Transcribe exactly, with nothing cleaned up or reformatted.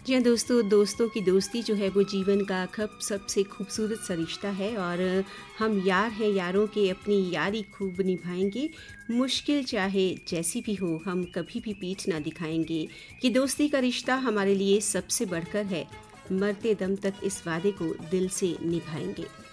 जी हाँ दोस्तों, दोस्तों की दोस्ती जो है वो जीवन का खब सबसे खूबसूरत सा रिश्ता है और हम यार हैं, यारों के अपनी यारी खूब निभाएंगे। मुश्किल चाहे जैसी भी हो, हम कभी भी पीठ ना दिखाएंगे कि दोस्ती का रिश्ता हमारे लिए सबसे बढ़कर है। मरते दम तक इस वादे को दिल से निभाएंगे।